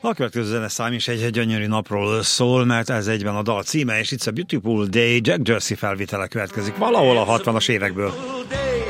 A következő zeneszám is egy gyönyörű napról szól, mert ez egyben a dal címe, és itt a Beautiful Day Jack Jersey felvétele következik valahol a 60-as évekből.